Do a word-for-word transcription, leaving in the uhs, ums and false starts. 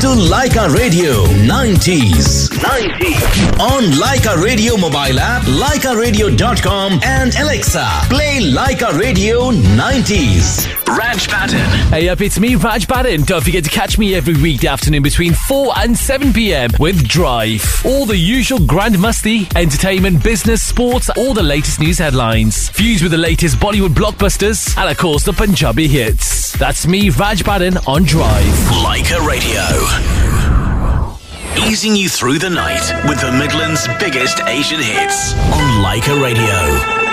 to Laika Radio nineties. nineties. On Laika Radio mobile app, laika radio dot com and Alexa, play Laika Radio nineties. Raj Patten. Hey up, it's me, Raj Patten. Don't forget to catch me every weekday afternoon between four and seven p.m. with Drive. All the usual grand musty, entertainment, business, sports, all the latest news headlines. Views with the latest Bollywood blockbusters, and of course the Punjabi hits. That's me, Raj Patten, on Drive. Laika Radio. Easing you through the night with the Midlands' biggest Asian hits on Laika Radio.